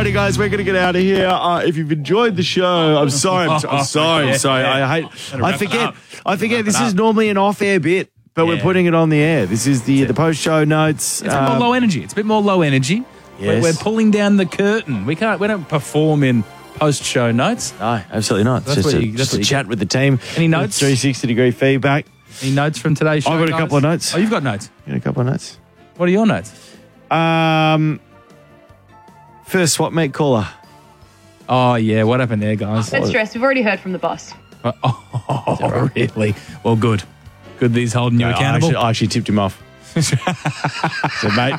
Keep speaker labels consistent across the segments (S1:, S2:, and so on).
S1: Alrighty, guys, we're going to get out of here. If you've enjoyed the show, I'm sorry. I'm sorry. I forget. This is normally an off-air bit, but we're putting it on the air. This is the post-show notes.
S2: It's a bit more low energy. It's a bit more low energy.
S1: Yes.
S2: We're pulling down the curtain. We don't perform in post-show notes.
S1: No, absolutely not.
S2: That's
S1: It's just a chat with the team.
S2: Any notes?
S1: 360-degree feedback.
S2: Any notes from today's show?
S1: I've got a couple of notes.
S2: Oh, you've got notes?
S1: Got a couple of notes.
S2: What are your notes?
S1: First swap meet caller.
S2: Oh, yeah. What happened there, guys?
S3: Don't stress. We've already heard from the boss.
S2: Oh, really? Well, good. Good that he's holding you accountable.
S1: I actually tipped him off. So, mate,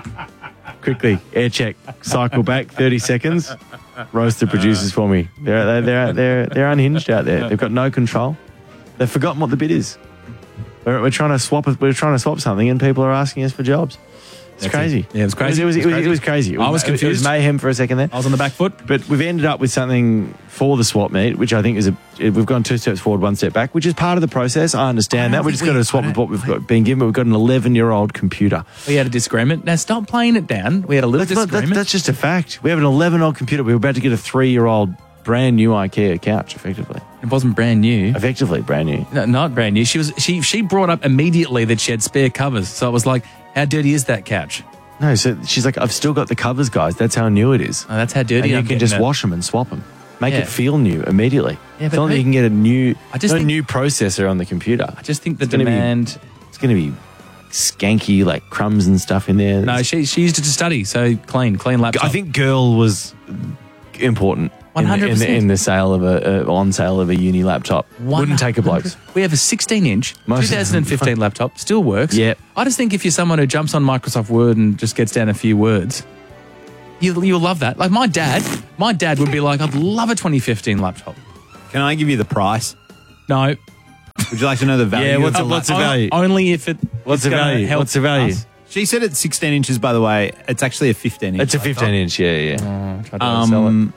S1: quickly, air check, cycle back 30 seconds, roast the producers for me. They're unhinged out there. They've got no control. They've forgotten what the bid is. We're trying to swap something, and people are asking us for jobs. It's crazy.
S2: Yeah, it was crazy.
S1: It was crazy.
S2: I was confused.
S1: It was mayhem for a second there.
S2: I was on the back foot.
S1: But we've ended up with something for the swap meet, which I think is we've gone 2 steps forward, 1 step back, which is part of the process. I understand that. We just got to swap with what we've been given. But we've got an 11-year-old computer.
S2: We had a disagreement. Now stop playing it down. We had a little disagreement.
S1: That's just a fact. We have an 11-year-old computer. We were about to get a 3-year-old brand new IKEA couch, effectively.
S2: It wasn't brand new.
S1: Effectively brand new.
S2: No, not brand new. She brought up immediately that she had spare covers. So it was like, how dirty is that couch?
S1: No, so she's like, I've still got the covers, guys. That's how new it is.
S2: Oh, that's how dirty.
S1: And you can just wash them and swap them. Make it feel new immediately. Yeah, but you can get a new processor on the computer.
S2: I just think the demand...
S1: It's going to be skanky, like crumbs and stuff in there.
S2: No, she used it to study, so clean laptop.
S1: I think girl was important
S2: 100%.
S1: in the sale of on sale of a uni laptop.
S2: 100%.
S1: Wouldn't take a bloke's.
S2: We have a 16-inch 2015 laptop, still works.
S1: Yeah.
S2: I just think if you're someone who jumps on Microsoft Word and just gets down a few words, you'll love that. Like my dad would be like, I'd love a 2015 laptop.
S4: Can I give you the price?
S2: No.
S4: Would you like to know the value?
S1: Yeah, what's the value?
S2: Only if it.
S1: What's the value? What's the value?
S2: Us.
S4: She said it's 16 inches, by the way. It's actually a 15 inch.
S1: It's a 15 inch, yeah.
S2: Try to sell it.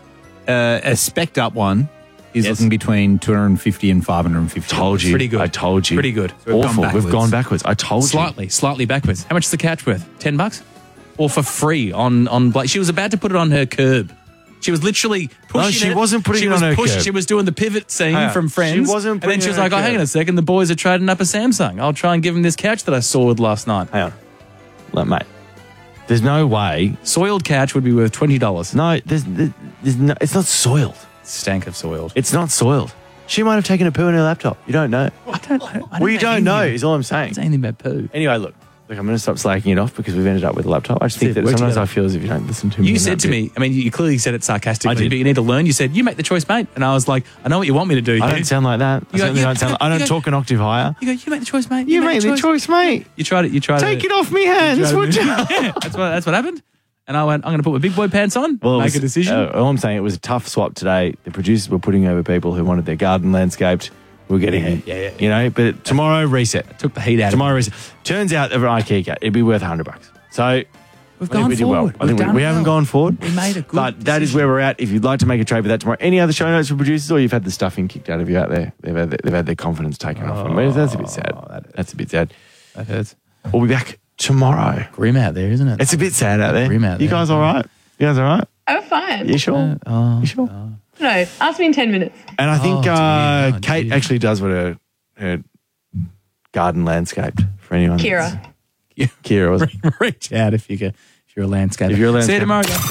S4: A spec'd up one is looking between 250 and 550.
S1: Told you.
S2: Pretty good.
S1: I told you.
S2: Pretty good.
S4: So
S1: We've gone backwards. I told
S2: you. Slightly backwards. How much is the couch worth? $10? Or for free on Blake? She was about to put it on her curb. She was literally pushing it.
S1: No, she wasn't putting it on her curb.
S2: She was doing the pivot scene from Friends.
S1: She wasn't putting
S2: and then she was
S1: it on
S2: like,
S1: her
S2: oh, hang
S1: curb.
S2: on a second. The boys are trading up a Samsung. I'll try and give them this couch that I soiled last night.
S1: Hang on. Look, mate. There's no way.
S2: Soiled couch would be worth $20.
S1: No, there's no, it's not soiled.
S2: Stank of soiled.
S1: It's not soiled. She might have taken a poo in her laptop. You don't know.
S2: I don't
S1: We don't know is all I'm saying.
S2: It's anything about poo.
S1: Anyway, look, I'm going to stop slacking it off because we've ended up with a laptop. I just think that sometimes I feel as if you don't listen to me.
S2: You said to me, I mean, you clearly said it sarcastically, but you need to learn. You said, you make the choice, mate. And I was like, I know what you want me to do.
S1: I don't sound like that. I don't talk an octave higher.
S2: You go, you make the choice, mate.
S1: You make the choice, mate.
S2: You tried it.
S1: Take it off me hands, would you?
S2: Yeah, that's what happened. And I went, I'm going to put my big boy pants on, make a decision.
S1: All I'm saying, it was a tough swap today. The producers were putting over people who wanted their garden landscaped. We're getting it.
S2: Yeah.
S1: You know, but tomorrow, reset.
S2: Took the heat out
S1: Tomorrow, reset. Turns out, over IKEA cat, it'd be worth $100. So
S2: we've gone forward.
S1: I think we haven't gone forward.
S2: We made a good
S1: But that is where we're at. If you'd like to make a trade for that tomorrow, any other show notes for producers, or you've had the stuffing kicked out of you out there, they've had their confidence taken off them. That's a bit sad. That's a bit sad.
S2: That hurts.
S1: We'll be back tomorrow.
S2: Grim out there, isn't it?
S1: It's a bit sad out there.
S2: Grim out there.
S1: You guys all right? You guys all right?
S3: I'm fine.
S1: You sure? You sure?
S3: No, ask me in 10 minutes.
S1: And I think Kate actually does what her garden landscaped for anyone.
S3: Kira
S1: was
S2: Reach out if you're a landscaper.
S1: If you're a landscaper.
S2: See you tomorrow, guys.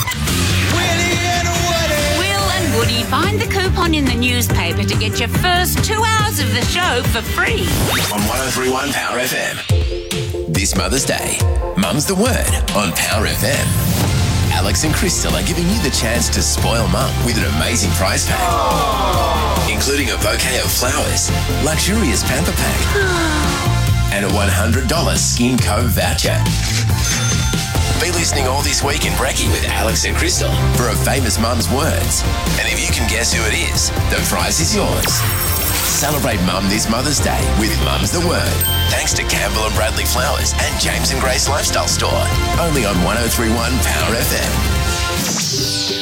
S5: Will and Woody find the coupon in the newspaper to get your first 2 hours of the show for free.
S6: On 103.1 Power FM. This Mother's Day, Mum's the Word on Power FM. Alex and Crystal are giving you the chance to spoil Mum with an amazing prize pack. Including a bouquet of flowers, luxurious pamper pack, and a $100 Skin Co voucher. Be listening all this week in Brekkie with Alex and Crystal for a famous mum's words. And if you can guess who it is, the prize is yours. Celebrate Mum this Mother's Day with Mum's the Word. Thanks to Campbell and Bradley Flowers and James and Grace Lifestyle Store. Only on 103.1 Power FM.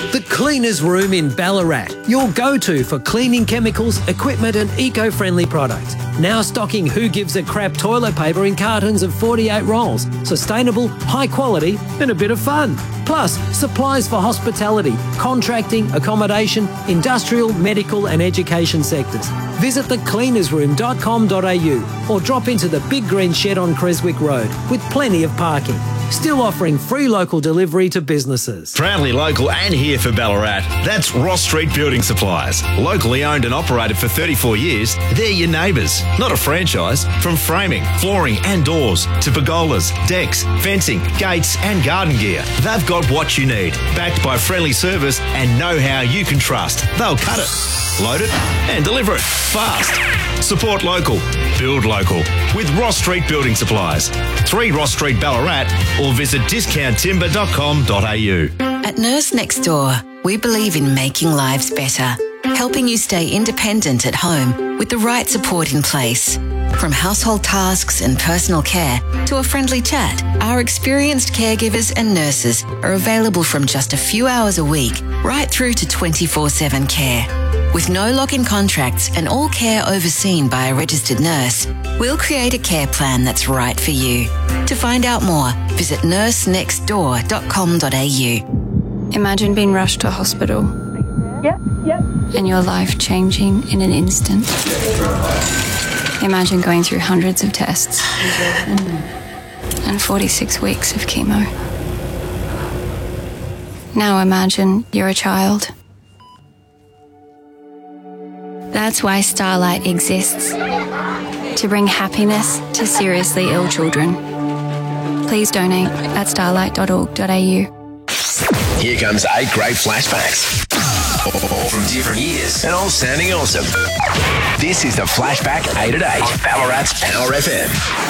S7: The Cleaners Room in Ballarat, your go-to for cleaning chemicals, equipment and eco-friendly products. Now stocking Who Gives a Crap toilet paper in cartons of 48 rolls. Sustainable, high quality and a bit of fun. Plus, supplies for hospitality, contracting, accommodation, industrial, medical and education sectors. Visit thecleanersroom.com.au or drop into the Big Green Shed on Creswick Road with plenty of parking. Still offering free local delivery to businesses.
S8: Proudly local and here for Ballarat. That's Ross Street Building Supplies. Locally owned and operated for 34 years, they're your neighbours, not a franchise. From framing, flooring and doors to pergolas, decks, fencing, gates and garden gear, they've got what you need. Backed by friendly service and know-how you can trust. They'll cut it, load it and deliver it fast. Support local, build local with Ross Street Building Supplies. 3 Ross Street, Ballarat, or visit discounttimber.com.au.
S9: At Nurse Next Door, we believe in making lives better, helping you stay independent at home with the right support in place. From household tasks and personal care to a friendly chat, our experienced caregivers and nurses are available from just a few hours a week right through to 24/7 care. With no lock-in contracts and all care overseen by a registered nurse, we'll create a care plan that's right for you. To find out more, visit nursenextdoor.com.au.
S10: Imagine being rushed to hospital. Yep. And your life changing in an instant. Imagine going through hundreds of tests and 46 weeks of chemo. Now imagine you're a child. That's why Starlight exists. To bring happiness to seriously ill children. Please donate at starlight.org.au.
S6: Here comes 8 great flashbacks. All from different years and all sounding awesome. This is the Flashback 8 at 8, Ballarat's Power FM.